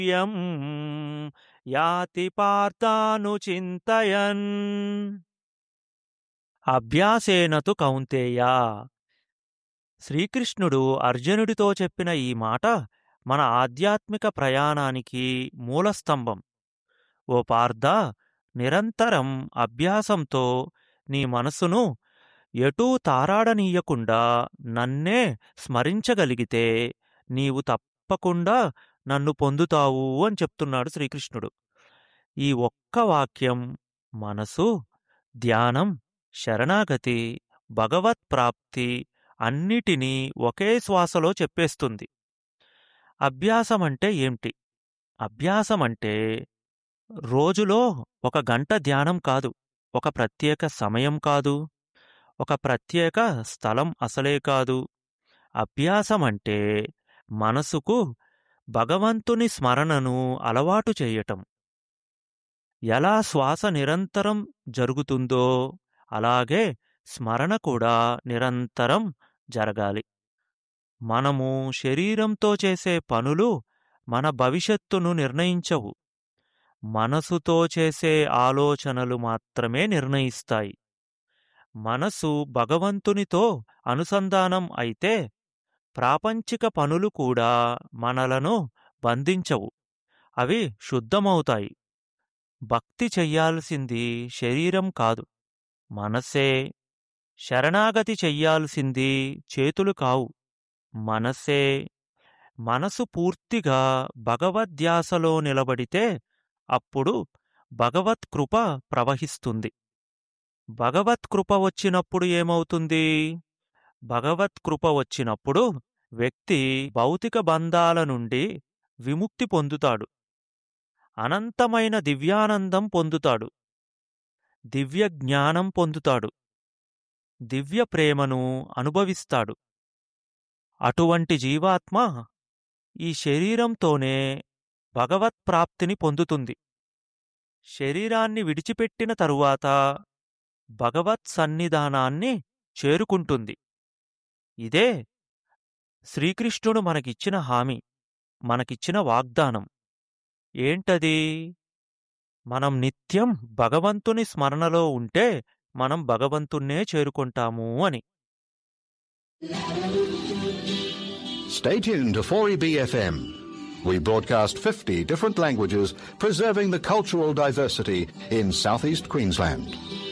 యం యాతి పార్థానుచింతయన్. అభ్యాసేన తు కౌంతేయ. శ్రీకృష్ణుడు అర్జునుడితో చెప్పిన ఈ మాట మన ఆధ్యాత్మిక ప్రయాణానికి మూలస్తంభం. ఓ పార్థ, నిరంతరం అభ్యాసంతో నీ మనసును ఎటూ తారాడనీయకుండా నన్నే స్మరించగలిగితే నీవు తప్పకుండా నన్ను పొందుతావు అని చెప్తున్నాడు శ్రీకృష్ణుడు. ఈ ఒక్క వాక్యం మనసు, ధ్యానం, శరణాగతి, భగవత్ ప్రాప్తి అన్నిటినీ ఒకే శ్వాసలో చెప్పేస్తుంది. అభ్యాసమంటే ఏమిటి? అభ్యాసమంటే రోజులో 1 గంట ధ్యానం కాదు, ఒక ప్రత్యేక సమయం కాదు, ఒక ప్రత్యేక స్థలం అసలే కాదు. అభ్యాసమంటే మనసుకు భగవంతుని స్మరణను అలవాటు చేయటం. ఎలా శ్వాస నిరంతరం జరుగుతుందో అలాగే స్మరణ కూడా నిరంతరం జరగాలి. మనము శరీరంతో చేసే పనులు మన భవిష్యత్తును నిర్ణయించవు. మనసుతో చేసే ఆలోచనలు మాత్రమే నిర్ణయిస్తాయి. మనసు భగవంతునితో అనుసంధానం అయితే ప్రాపంచిక పనులు కూడా మనలను బంధించవు, అవి శుద్ధమవుతాయి. భక్తి చెయ్యాల్సింది శరీరం కాదు, మనసే. శరణాగతి చెయ్యాల్సింది చేతులు కావు, మనసే. మనసు పూర్తిగా భగవద్ధ్యాసలో నిలబడితే అప్పుడు భగవత్కృప ప్రవహిస్తుంది. భగవత్కృప వచ్చినప్పుడు ఏమవుతుంది? భగవత్కృప వచ్చినప్పుడు వ్యక్తి భౌతిక బంధాల నుండి విముక్తి పొందుతాడు, అనంతమైన దివ్యానందం పొందుతాడు, దివ్య జ్ఞానం పొందుతాడు, దివ్య ప్రేమను అనుభవిస్తాడు. అటువంటి జీవాత్మ ఈ శరీరంతోనే భగవత్ప్రాప్తిని పొందుతుంది. శరీరాన్ని విడిచిపెట్టిన తరువాత భగవత్ సన్నిధానాన్ని చేరుకుంటుంది. ఇదే శ్రీకృష్ణుడు మనకిచ్చిన హామీ, మనకిచ్చిన వాగ్దానం. ఏంటది? మనం నిత్యం భగవంతుని స్మరణలో ఉంటే మనం భగవంతున్నే చేరుకుంటాము అని. Stay tuned to 4EB FM. We broadcast 50 different languages, preserving the cultural diversity in southeast Queensland.